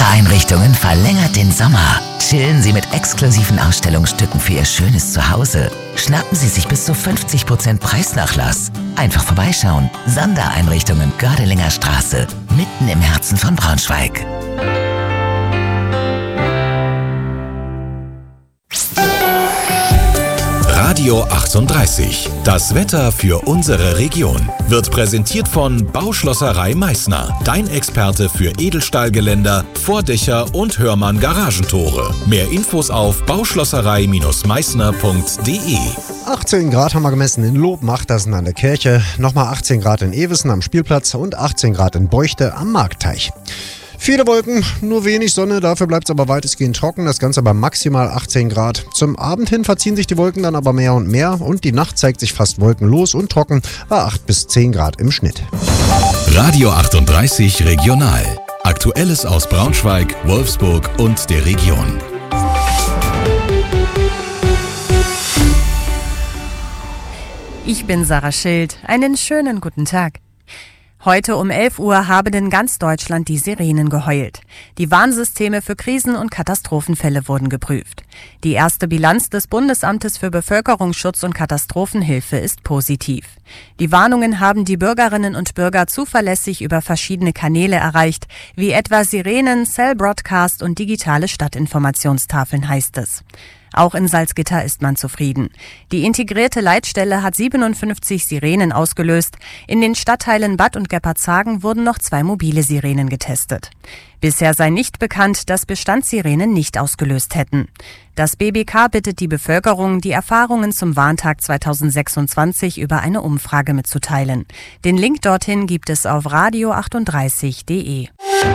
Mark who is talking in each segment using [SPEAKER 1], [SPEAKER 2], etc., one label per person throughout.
[SPEAKER 1] Sondereinrichtungen verlängert den Sommer. Chillen Sie mit exklusiven Ausstellungsstücken für Ihr schönes Zuhause. Schnappen Sie sich bis zu 50% Preisnachlass. Einfach vorbeischauen. Sondereinrichtungen Gördelinger Straße, mitten im Herzen von Braunschweig.
[SPEAKER 2] Radio 38. Das Wetter für unsere Region wird präsentiert von Bauschlosserei Meißner. Dein Experte für Edelstahlgeländer, Vordächer und Hörmann Garagentore. Mehr Infos auf bauschlosserei-meißner.de.
[SPEAKER 3] 18 Grad haben wir gemessen in Lobmachtersen an der Kirche, nochmal 18 Grad in Ewissen am Spielplatz und 18 Grad in Beuchte am Marktteich. Viele Wolken, nur wenig Sonne, dafür bleibt es aber weitestgehend trocken, das Ganze bei maximal 18 Grad. Zum Abend hin verziehen sich die Wolken dann aber mehr und mehr und die Nacht zeigt sich fast wolkenlos und trocken bei 8 bis 10 Grad im Schnitt.
[SPEAKER 2] Radio 38 Regional. Aktuelles aus Braunschweig, Wolfsburg und der Region.
[SPEAKER 4] Ich bin Sarah Schild. Einen schönen guten Tag. Heute um 11 Uhr haben in ganz Deutschland die Sirenen geheult. Die Warnsysteme für Krisen- und Katastrophenfälle wurden geprüft. Die erste Bilanz des Bundesamtes für Bevölkerungsschutz und Katastrophenhilfe ist positiv. Die Warnungen haben die Bürgerinnen und Bürger zuverlässig über verschiedene Kanäle erreicht, wie etwa Sirenen, Cell Broadcast und digitale Stadtinformationstafeln, heißt es. Auch in Salzgitter ist man zufrieden. Die integrierte Leitstelle hat 57 Sirenen ausgelöst. In den Stadtteilen Bad und Geppertshagen wurden noch 2 mobile Sirenen getestet. Bisher sei nicht bekannt, dass Bestandssirenen nicht ausgelöst hätten. Das BBK bittet die Bevölkerung, die Erfahrungen zum Warntag 2026 über eine Umfrage mitzuteilen. Den Link dorthin gibt es auf radio38.de.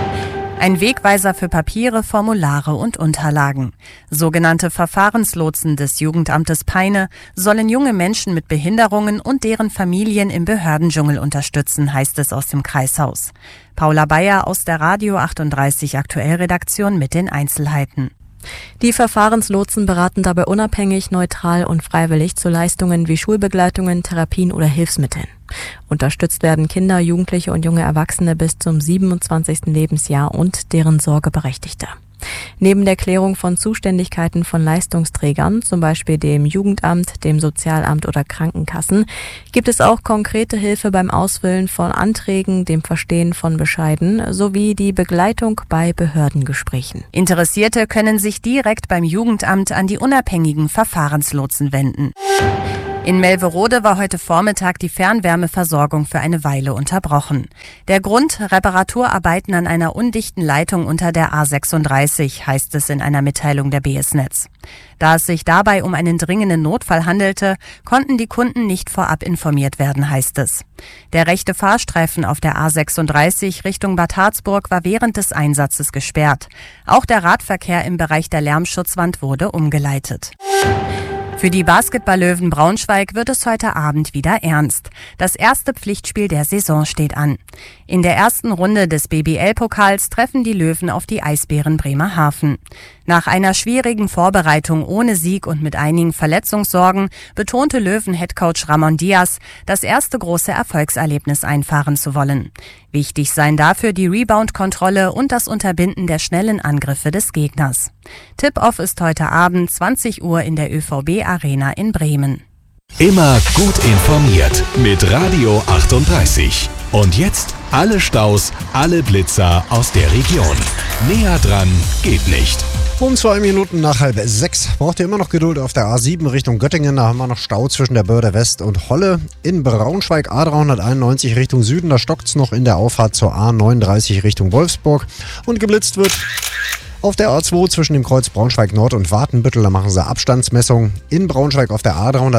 [SPEAKER 4] Ein Wegweiser für Papiere, Formulare und Unterlagen. Sogenannte Verfahrenslotsen des Jugendamtes Peine sollen junge Menschen mit Behinderungen und deren Familien im Behördendschungel unterstützen, heißt es aus dem Kreishaus. Paula Bayer aus der Radio 38 Aktuellredaktion mit den Einzelheiten.
[SPEAKER 5] Die Verfahrenslotsen beraten dabei unabhängig, neutral und freiwillig zu Leistungen wie Schulbegleitungen, Therapien oder Hilfsmitteln. Unterstützt werden Kinder, Jugendliche und junge Erwachsene bis zum 27. Lebensjahr und deren Sorgeberechtigte. Neben der Klärung von Zuständigkeiten von Leistungsträgern, zum Beispiel dem Jugendamt, dem Sozialamt oder Krankenkassen, gibt es auch konkrete Hilfe beim Ausfüllen von Anträgen, dem Verstehen von Bescheiden sowie die Begleitung bei Behördengesprächen.
[SPEAKER 4] Interessierte können sich direkt beim Jugendamt an die unabhängigen Verfahrenslotsen wenden. In Melverode war heute Vormittag die Fernwärmeversorgung für eine Weile unterbrochen. Der Grund: Reparaturarbeiten an einer undichten Leitung unter der A36, heißt es in einer Mitteilung der BS Netz. Da es sich dabei um einen dringenden Notfall handelte, konnten die Kunden nicht vorab informiert werden, heißt es. Der rechte Fahrstreifen auf der A36 Richtung Bad Harzburg war während des Einsatzes gesperrt. Auch der Radverkehr im Bereich der Lärmschutzwand wurde umgeleitet. Für die Basketball-Löwen Braunschweig wird es heute Abend wieder ernst. Das erste Pflichtspiel der Saison steht an. In der ersten Runde des BBL-Pokals treffen die Löwen auf die Eisbären Bremerhaven. Nach einer schwierigen Vorbereitung ohne Sieg und mit einigen Verletzungssorgen betonte Löwen-Headcoach Ramon Diaz, das erste große Erfolgserlebnis einfahren zu wollen. Wichtig seien dafür die Rebound-Kontrolle und das Unterbinden der schnellen Angriffe des Gegners. Tip-Off ist heute Abend 20 Uhr in der ÖVB-Arena in Bremen.
[SPEAKER 2] Immer gut informiert mit Radio 38. Und jetzt alle Staus, alle Blitzer aus der Region. Näher dran geht nicht.
[SPEAKER 3] Um 2 Minuten nach 5:30 braucht ihr immer noch Geduld auf der A7 Richtung Göttingen. Da haben wir noch Stau zwischen der Börde West und Holle. In Braunschweig A391 Richtung Süden, da stockt's noch in der Auffahrt zur A39 Richtung Wolfsburg. Und geblitzt wird auf der A2 zwischen dem Kreuz Braunschweig Nord und Watenbüttel, da machen sie Abstandsmessung. In Braunschweig auf der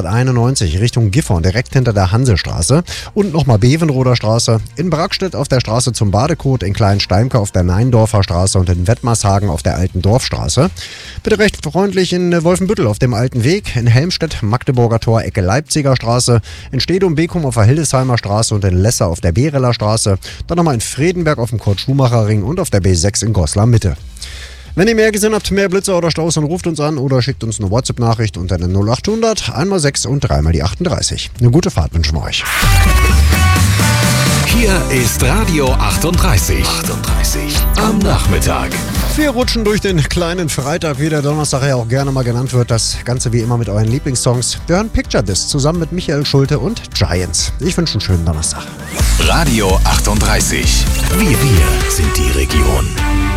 [SPEAKER 3] A391 Richtung Gifhorn, direkt hinter der Hansestraße. Und nochmal Bevenroder Straße. In Brackstedt auf der Straße zum Badekot, in Kleinsteimke auf der Neindorfer Straße und in Wettmarshagen auf der Alten Dorfstraße. Bitte recht freundlich in Wolfenbüttel auf dem Alten Weg, in Helmstedt, Magdeburger Tor, Ecke Leipziger Straße, in Stedum-Bekum auf der Hildesheimer Straße und in Lesse auf der Bereler Straße. Dann nochmal in Fredenberg auf dem Kurt-Schumacher-Ring und auf der B6 in Goslar Mitte. Wenn ihr mehr gesehen habt, mehr Blitzer oder Staus, dann ruft uns an oder schickt uns eine WhatsApp-Nachricht unter den 0800 1x6 und 3x38. Eine gute Fahrt wünschen wir euch.
[SPEAKER 2] Hier ist Radio 38. Am Nachmittag.
[SPEAKER 3] Wir rutschen durch den kleinen Freitag, wie der Donnerstag ja auch gerne mal genannt wird. Das Ganze wie immer mit euren Lieblingssongs. Wir hören Picture This zusammen mit Michael Schulte und Giants. Ich wünsche einen schönen Donnerstag.
[SPEAKER 2] Radio 38. Wir sind die Region.